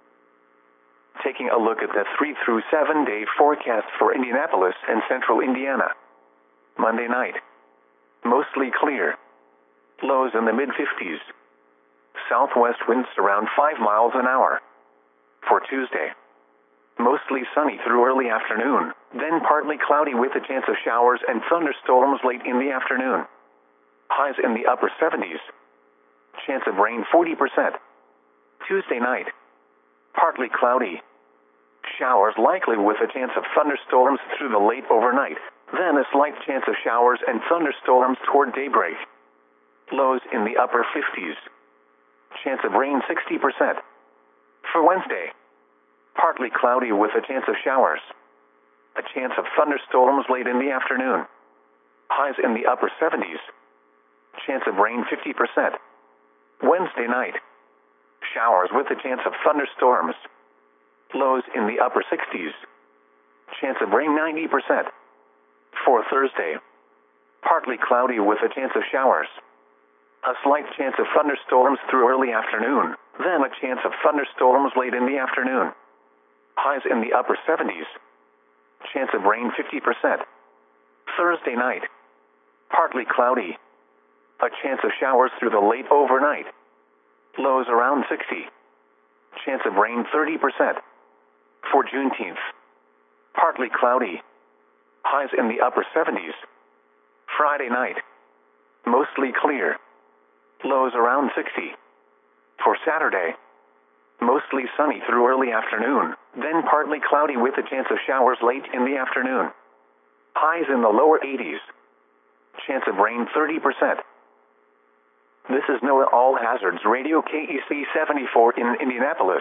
[SPEAKER 1] Taking a look at the three through seven day forecast for Indianapolis and central Indiana. Monday night. Mostly clear. Lows in the mid fifties. Southwest winds around five miles an hour. For Tuesday. Mostly sunny through early afternoon, then partly cloudy with a chance of showers and thunderstorms late in the afternoon. Highs in the upper seventies. Chance of rain forty percent. Tuesday night. Partly cloudy. Showers likely with a chance of thunderstorms through the late overnight, then a slight chance of showers and thunderstorms toward daybreak. Lows in the upper fifties. Chance of rain sixty percent. For Wednesday. Partly cloudy with a chance of showers. A chance of thunderstorms late in the afternoon. Highs in the upper seventies. Chance of rain fifty percent. Wednesday night. Showers with a chance of thunderstorms. Lows in the upper sixties. Chance of rain ninety percent. For Thursday. Partly cloudy with a chance of showers. A slight chance of thunderstorms through early afternoon, then a chance of thunderstorms late in the afternoon. Highs in the upper seventies. Chance of rain fifty percent. Thursday night. Partly cloudy. A chance of showers through the late overnight. Lows around sixty. Chance of rain thirty percent. For Juneteenth. Partly cloudy. Highs in the upper seventies. Friday night. Mostly clear. Lows around sixty. For Saturday. Mostly sunny through early afternoon, then partly cloudy with a chance of showers late in the afternoon. Highs in the lower eighties. Chance of rain thirty percent. This is NOAA All Hazards Radio K E C seventy-four in Indianapolis.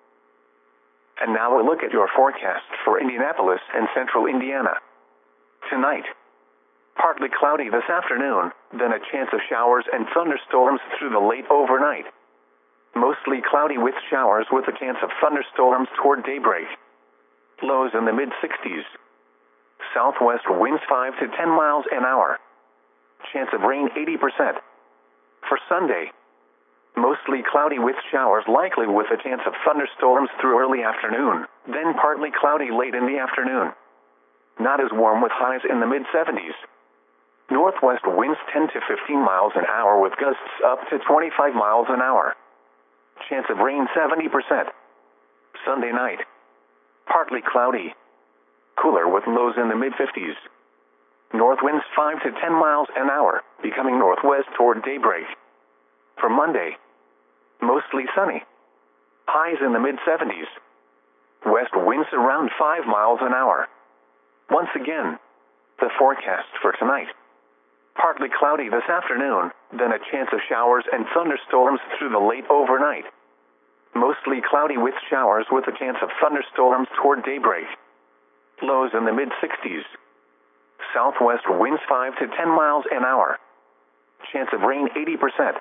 [SPEAKER 1] And now a look at your forecast for Indianapolis and central Indiana. Tonight. Partly cloudy this afternoon, then a chance of showers and thunderstorms through the late overnight. Mostly cloudy with showers with a chance of thunderstorms toward daybreak. Lows in the mid sixties. Southwest winds five to ten miles an hour. Chance of rain eighty percent. For Sunday. Mostly cloudy with showers likely with a chance of thunderstorms through early afternoon, then partly cloudy late in the afternoon. Not as warm with highs in the mid seventies. Northwest winds ten to fifteen miles an hour with gusts up to twenty-five miles an hour. Chance of rain seventy percent. Sunday night. Partly cloudy. Cooler with lows in the mid fifties. North winds five to ten miles an hour, becoming northwest toward daybreak. For Monday. Mostly sunny. Highs in the mid seventies. West winds around five miles an hour. Once again, the forecast for tonight. Partly cloudy this afternoon, then a chance of showers and thunderstorms through the late overnight. Mostly cloudy with showers with a chance of thunderstorms toward daybreak. Lows in the mid sixties. Southwest winds five to ten miles an hour. Chance of rain eighty percent.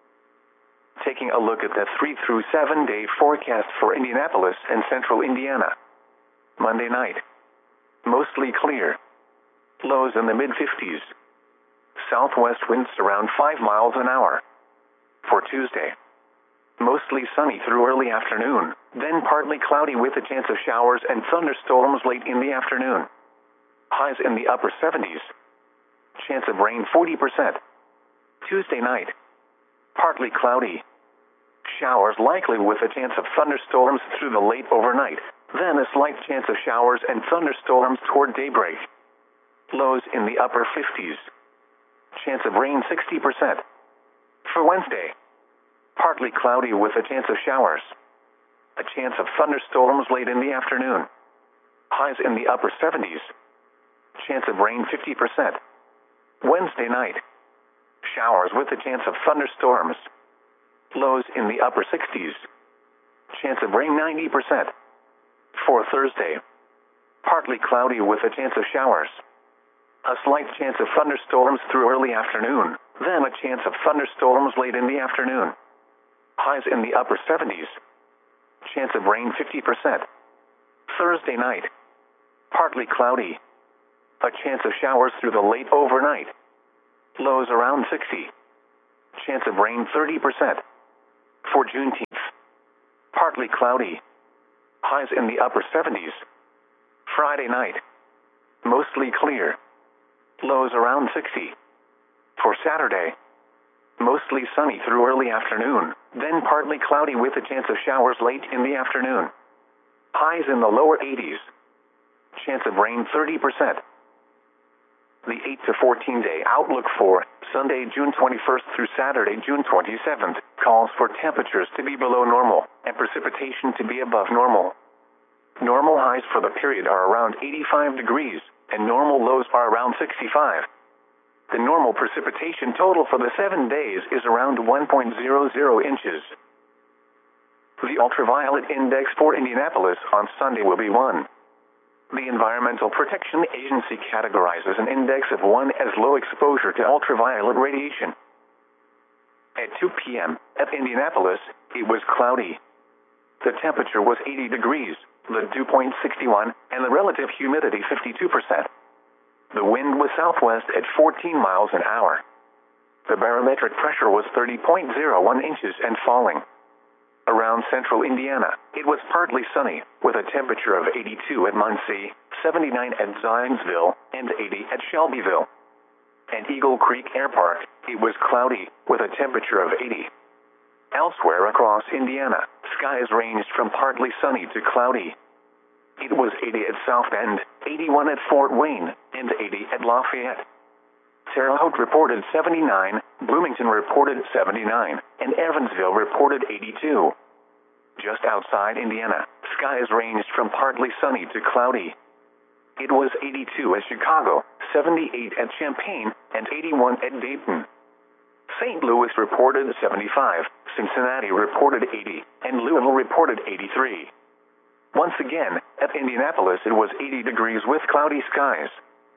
[SPEAKER 1] Taking a look at the three through seven day forecast for Indianapolis and central Indiana. Monday night. Mostly clear. Lows in the mid fifties. Southwest winds around five miles an hour. For Tuesday. Mostly sunny through early afternoon, then partly cloudy with a chance of showers and thunderstorms late in the afternoon. Highs in the upper seventies. Chance of rain forty percent. Tuesday night. Partly cloudy. Showers likely with a chance of thunderstorms through the late overnight, then a slight chance of showers and thunderstorms toward daybreak. Lows in the upper fifties. Chance of rain sixty percent. For Wednesday. Partly cloudy with a chance of showers. A chance of thunderstorms late in the afternoon. Highs in the upper seventies. Chance of rain fifty percent. Wednesday night. Showers with a chance of thunderstorms. Lows in the upper sixties. Chance of rain ninety percent. For Thursday. Partly cloudy with a chance of showers. A slight chance of thunderstorms through early afternoon, then a chance of thunderstorms late in the afternoon. Highs in the upper seventies. Chance of rain fifty percent. Thursday night. Partly cloudy. A chance of showers through the late overnight. Lows around sixty. Chance of rain thirty percent. For Juneteenth. Partly cloudy. Highs in the upper seventies. Friday night. Mostly clear. Lows around sixty. For Saturday. Mostly sunny through early afternoon, then partly cloudy with a chance of showers late in the afternoon. Highs in the lower eighties. Chance of rain thirty percent. The eight to fourteen day outlook for Sunday, June twenty-first through Saturday, June twenty-seventh, calls for temperatures to be below normal and precipitation to be above normal. Normal highs for the period are around eighty-five degrees, and normal lows are around sixty-five. The normal precipitation total for the seven days is around one point zero zero inches. The ultraviolet index for Indianapolis on Sunday will be one. The Environmental Protection Agency categorizes an index of one as low exposure to ultraviolet radiation. At two p m at Indianapolis, it was cloudy. The temperature was eighty degrees, the dew point sixty-one, and the relative humidity fifty-two percent. The wind was southwest at fourteen miles an hour. The barometric pressure was thirty point zero one inches and falling. Around central Indiana, it was partly sunny, with a temperature of eighty-two at Muncie, seventy-nine at Zionsville, and eighty at Shelbyville. At Eagle Creek Air Park, it was cloudy, with a temperature of eighty. Elsewhere across Indiana, skies ranged from partly sunny to cloudy. It was eighty at South Bend, eighty-one at Fort Wayne, and eighty at Lafayette. Terre Haute reported seventy-nine, Bloomington reported seventy-nine, and Evansville reported eighty-two. Just outside Indiana, skies ranged from partly sunny to cloudy. It was eighty-two at Chicago, seventy-eight at Champaign, and eighty-one at Dayton. Saint Louis reported seventy-five, Cincinnati reported eighty, and Louisville reported eighty-three. Once again, at Indianapolis it was eighty degrees with cloudy skies.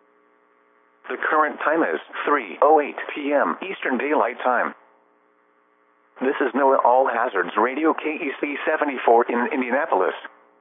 [SPEAKER 1] The current time is three oh eight p m Eastern Daylight Time. This is NOAA All Hazards Radio K E C seventy-four in Indianapolis.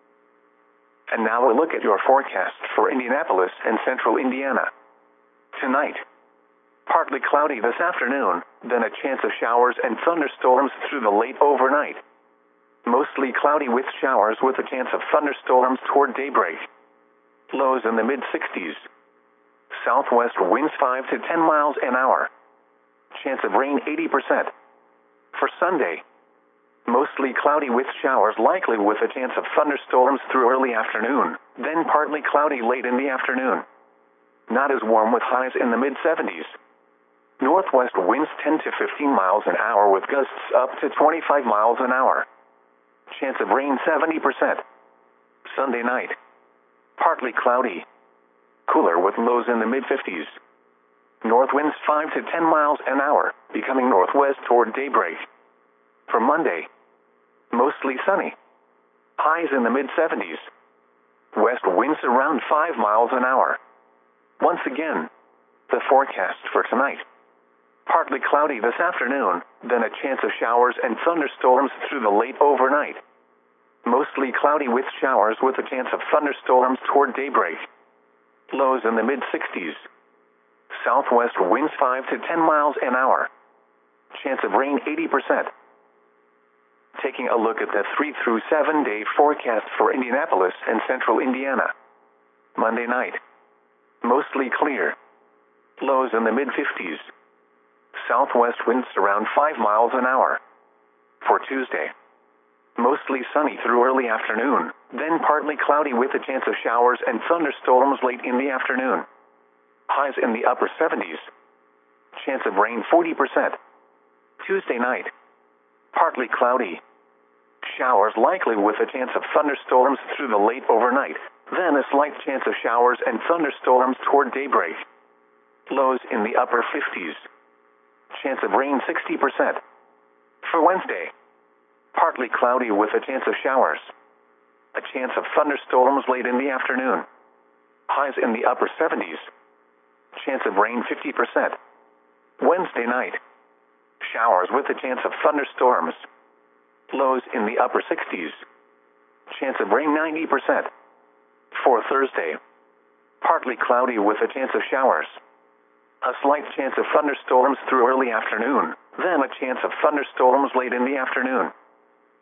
[SPEAKER 1] And now a look at your forecast for Indianapolis and central Indiana. Tonight, partly cloudy this afternoon, then a chance of showers and thunderstorms through the late overnight. Mostly cloudy with showers with a chance of thunderstorms toward daybreak. Lows in the mid sixties. Southwest winds five to ten miles an hour. Chance of rain eighty percent. For Sunday, mostly cloudy with showers likely with a chance of thunderstorms through early afternoon, then partly cloudy late in the afternoon. Not as warm with highs in the mid seventies. Northwest winds ten to fifteen miles an hour with gusts up to twenty-five miles an hour. Chance of rain seventy percent. Sunday night, partly cloudy. Cooler with lows in the mid fifties. North winds five to ten miles an hour, becoming northwest toward daybreak. For Monday, mostly sunny. Highs in the mid seventies. West winds around five miles an hour. Once again, the forecast for tonight. Partly cloudy this afternoon, then a chance of showers and thunderstorms through the late overnight. Mostly cloudy with showers with a chance of thunderstorms toward daybreak. Lows in the mid sixties. Southwest winds five to ten miles an hour. Chance of rain eighty percent. Taking a look at the three through seven day forecast for Indianapolis and central Indiana. Monday night, mostly clear. Lows in the mid fifties. Southwest winds around five miles an hour. For Tuesday, mostly sunny through early afternoon, then partly cloudy with a chance of showers and thunderstorms late in the afternoon. Highs in the upper seventies. Chance of rain forty percent. Tuesday night, partly cloudy. Showers likely with a chance of thunderstorms through the late overnight, then a slight chance of showers and thunderstorms toward daybreak. Lows in the upper fifties. Chance of rain sixty percent. For Wednesday, partly cloudy with a chance of showers. A chance of thunderstorms late in the afternoon. Highs in the upper seventies. Chance of rain fifty percent. Wednesday night, showers with a chance of thunderstorms. Lows in the upper sixties. Chance of rain ninety percent. For Thursday, Partly cloudy with a chance of showers. A slight chance of thunderstorms through early afternoon, then a chance of thunderstorms late in the afternoon.